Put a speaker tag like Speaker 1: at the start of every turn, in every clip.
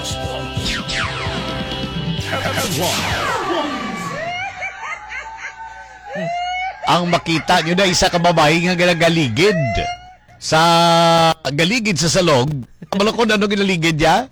Speaker 1: Ang makita nyo na isa ka babae nga galigid sa galigid sa salog. Malakon ano ginaligid niya?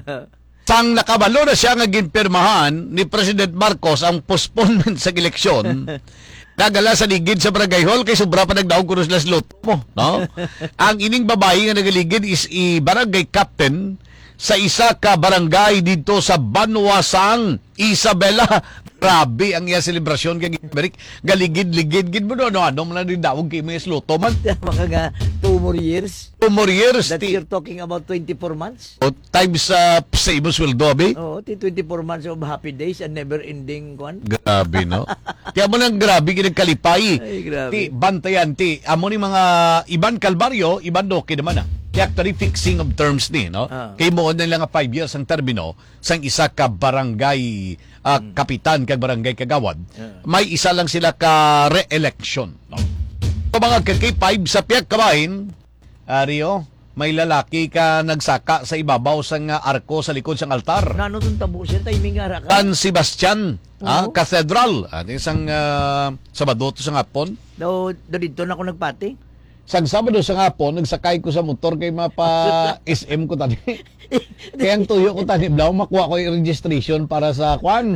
Speaker 1: Sang nakabalo na siya nga ginpirmahan ni President Marcos ang postponement sa eleksyon. Nagala sa ligid sa barangay hall kay sobra pa nagdaog kuno sila slot mo, no? Ang ining babae nga nagaligid is barangay captain sa isa ka barangay dito sa Banwasang, Isabela. Grabe ang iya selebrasyon kay Gibrik. Galigid-ligid gid mo no ano man din dawog kay may sloto man.
Speaker 2: Maka nga 2 more years.
Speaker 1: 2 more years.
Speaker 2: That you're talking about 24 months.
Speaker 1: O times sa imong sweldo abi.
Speaker 2: Oo, 24 months of happy days and never-ending one.
Speaker 1: Grabe no. Kaya mo nang grabe ginagkalipay.
Speaker 2: Ay, grabe.
Speaker 1: Ti bantayan ti amo ni mga iban kalbaryo, iban doki naman ah. Kaya actually fixing of terms ni, no? Kay mo na lang nga 5 years ang termino sang isa ka barangay kapitan kag barangay kagawad. May isa lang sila ka re-election, no? So mga kay 5 sa piyak kabahin, Rio, may lalaki ka nagsaka sa ibabaw sang arko sa likod sang altar.
Speaker 2: Nano tong tabo siya timing ara ka.
Speaker 1: San Sebastian, Cathedral. Isang Sabado to sa hapon.
Speaker 2: Do dito na ako nagpati.
Speaker 1: Sang Sabado sa hapon, nagsakay ko sa motor kay mapa SM ko tani. Kaya ang tuyo ko tani, blaw makuha ko yung registration para sa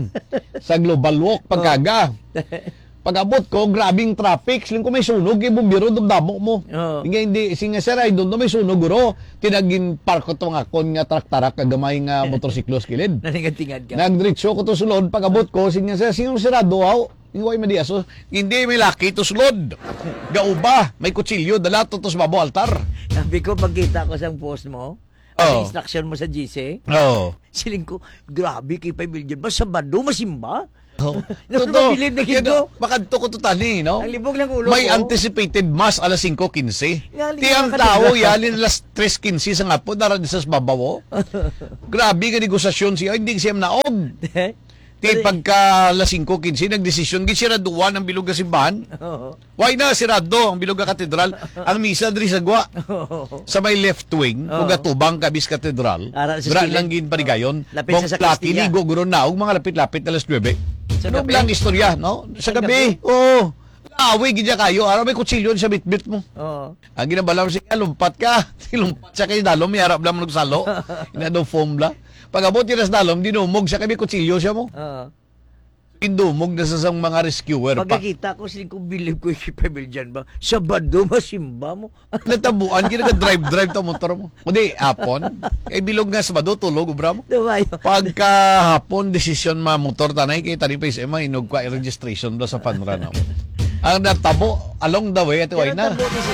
Speaker 1: sa Global Walk pagkaga. Pag-abot ko, grabing traffic. Siling ko may sunog, yung bumbiro, dumdamo mo. Hindi, singa sir, ay doon may sunog, guro. Tinagin park ko itong akon nga trak-tarak, kagamay nga motorsiklo skilid.
Speaker 2: Naningatingad ka.
Speaker 1: Nagdiretso ko to sulod, pag-abot ko, singa sir, sinong sirado, Iway madiaso, hindi may laki to sulod. Gauba, may kutsilyo, dala to sa babo altar.
Speaker 2: Sabi ko, pagkita ko sa post mo, ang instruction mo sa GC, siling ko, grabe kay 5 million ba? Sabado, masimba?
Speaker 1: Totoo. Makadto ko to tani, no?
Speaker 2: Ang libog lang ulo
Speaker 1: may
Speaker 2: ko.
Speaker 1: anticipated mass alas 5:15. Tiyang tao, yalin alas 3:15 sa nga po, daran sa babawo. Grabe ka negosasyon siya, hindi siya naog. Ti pagka alas 5:15 nagdesisyon gid sira duwa ng bilog nga simbahan. Why na sirado ang bilog nga katedral? Ang misa diri sa gwa. Sa may left wing, ug atubang kabis katedral. Gra lang gid parigayon. Kung laki ligo guro na og mga lapit-lapit alas 9. Ano lang istorya, no? Sa gabi. Oo. Away gid kayo, ara may kutsilyo sa bitbit mo. Ang ginabalam siya lumpat ka. Lumpat siya kay dalom, may harap lang magsalo. Ina do foam la. Pag-abot yung dalom, dinumog siya kami kutsilyo siya mo. Indumog na sa mga rescuer pa.
Speaker 2: Pagkakita ko, siling ko, believe ko yung pebble dyan ba? Sabado, masimba mo.
Speaker 1: Natabuan, drive to motor mo. Kundi, hapon. Kaya bilog nga Sabado, tulog, ubra mo. Pagka hapon, desisyon motor tanay, kaya tani pa isa, inog ka registration do sa panranaw. Ang natabo, along the way, ito ay na.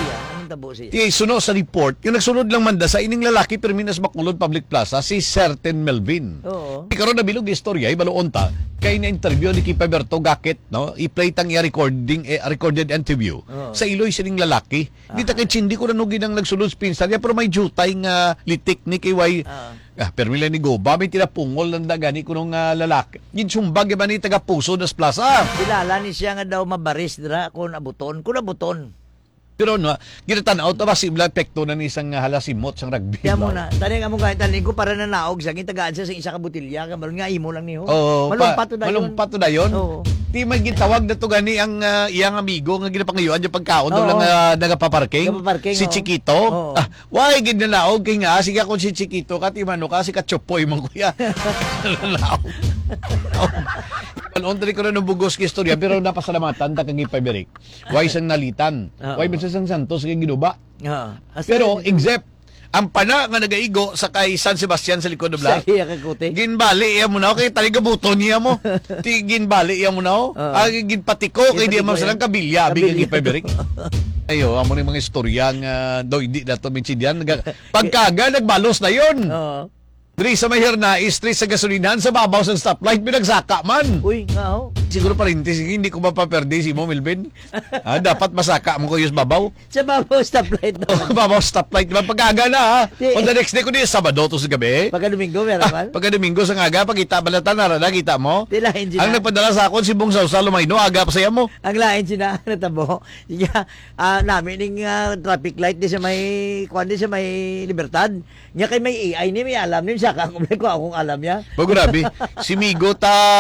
Speaker 1: Suno sa report, yung nagsunod lang manda sa ining lalaki Perminas Bacolod Public Plaza, si Certain Melvin. Ikaroon na bilog istorya, ibaloon ta, kaya na-interview ni Kipa Berto Gakit, no? I-play tang recorded interview. Sa Iloy sining lalaki. Di ta kay Chindi ko na nung ginang nagsunod pinsan niya, pero may jutay nga litik ni Kiway. Permila ni Goba, may tinapungol ng dagani ko nung lalaki. Yung sumbag, iba ni taga-puso nas plaza.
Speaker 2: Kilala ni siya nga daw mabaris dira kung abuton.
Speaker 1: Pero no, ginatanaw to ba simula epekto na ni isang halasimot sang rugby.
Speaker 2: Kaya mo na, tani nga mo kahit tanin ko para na naog sa tagaan sa isa ka butilya, kamalon nga imo lang niyo. Malumpat to dayon. Di man gitawag na to gani ang iyang amigo nga ginapangayuan yung pagkaon do lang nagapaparking. Si Chiquito. Why gid na naog kay nga sige ako si Chiquito kat imano ka si Kachopoy man kuya. Naog. Panontri ko na ng bugos ki istorya pero napasalamatan ta kang ipaberik. Why sang nalitan? Why bisa sang Santos kay ginuba? Pero except ang pana nga nagaigo sa kay San Sebastian sa likod bla. Ginbali iya mo na kay taliga buton niya mo. Ti ginbali iya mo na. Ginpatiko kay di man salang kabilya abi kay ipaberik. Ayo, amo ni mga istorya nga daw hindi dato minsidian. Pagkaga nagbalos na yon. Diri sa Mahirna, street sa gasolinahan sa babaw sa stoplight, pinagsaka man. Uy, nga ho.
Speaker 1: Siguro parintis, hindi ko mapaperde si mo, Melvin. Dapat masaka mo ko yung babaw.
Speaker 3: Sa babaw stoplight naman.
Speaker 1: Babaw stoplight. Pagkaga na, ha? On the next day ko di, Sabado to sa gabi.
Speaker 3: Pagka Domingo, meron man.
Speaker 1: Pagka Domingo sa ngaga, pagkita balatan na, nakita mo?
Speaker 3: Tilahin
Speaker 1: Ang nagpadala sa akon, si Bong Sausa Lumayno, aga pa saya mo.
Speaker 3: Ang lain sina natabo. Sige, namin ning traffic light di sa may kuan di sa may Libertad. Nya kay may AI ni may alam ni sa kung akong alam niya.
Speaker 1: Grabe, si Migo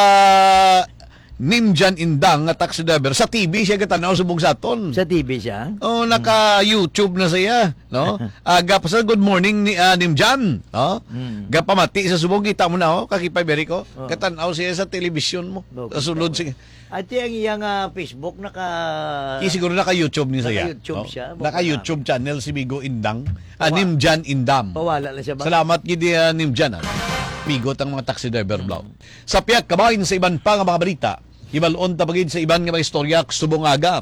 Speaker 1: Nimjan Indang nga taxi driver sa TV siya katanaw subong saton.
Speaker 3: Sa TV siya.
Speaker 1: Oh, naka-YouTube na siya, no? Aga pa sa good morning ni Nimjan, no? Gapamati sa subong kita mo na kakipay beri ko. Katanaw siya sa television mo. Sulod siya.
Speaker 3: At yung iyang Facebook
Speaker 1: Siguro naka-YouTube ni siya.
Speaker 3: Naka-YouTube siya.
Speaker 1: Naka-YouTube channel si Migo Indang. Nimjan Indam.
Speaker 3: Pawala na siya ba?
Speaker 1: Salamat gidi Nimjan. Migot ang mga taxi driver blow. Sa piyak kabahin sa iban pa nga mga balita. Ibalon tabagid sa iban nga mga istorya subong aga.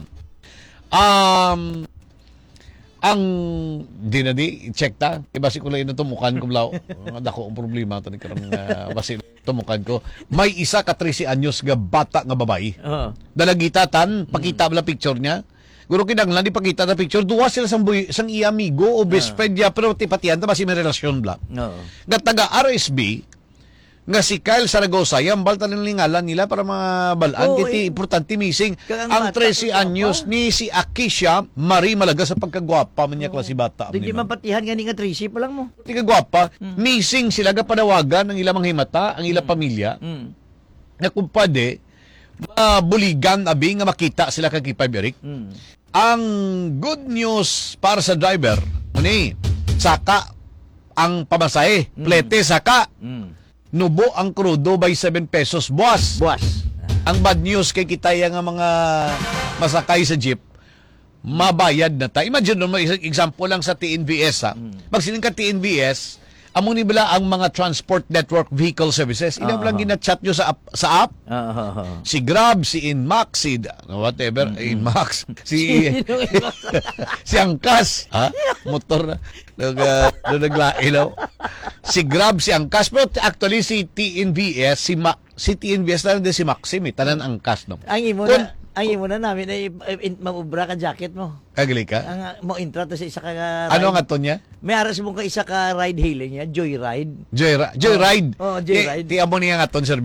Speaker 1: Ang dinadi check ta basi ko lang tumukan ko blaw dako ang problema to ni karang basi tumukan ko may isa ka 13 anyos nga bata nga babae. Dalagita tan pakita bala picture niya. Guro kinanglan di pakita na picture duwa sila sang iya amigo o best friend niya pero tipatian ta basi may relasyon bla. Nga taga RSB nga si Kyle Saragosa, yung balta ng lingalan nila para mga balaan. Kiti importante missing. Ang 13 anyos ni si Akisha Marie Malaga sa pagkagwapa man niya klase bata.
Speaker 3: Hindi mapatihan nga nga 13 pa lang mo.
Speaker 1: Pagkagwapa, missing sila ga panawagan ng ilang mga himata, ang ilang pamilya. Na kumpade, mabuligan abi nga makita sila kag Kipay Eric. Ang good news para sa driver, saka ang pamasahe, plete saka. Nubo ang krudo by 7 pesos buwas. Ang bad news kay kitaya nga mga masakay sa jeep, mabayad na ta. Imagine naman, example lang sa TNVS ha. Magsiling ka TNVS, amo ni bala ang mga transport network vehicle services. Ilang lang ginachat nyo sa app. Si Grab, si Inmax, si whatever, Inmax, si Angkas, motor na. Naglailaw. Si Grab, si Angkas, pero actually si TNVS, si TNVS na din si Maxim, tanan Angkas, no?
Speaker 3: Ang imo na namin ay mamubra ka jacket mo.
Speaker 1: Kagli ka?
Speaker 3: Ang mo intra to sa isa ka ride.
Speaker 1: Ano nga to niya?
Speaker 3: May aras mo ka isa ka ride hailing niya, Joyride.
Speaker 1: Joyride?
Speaker 3: Joyride.
Speaker 1: Ti amo niya nga ton, sir.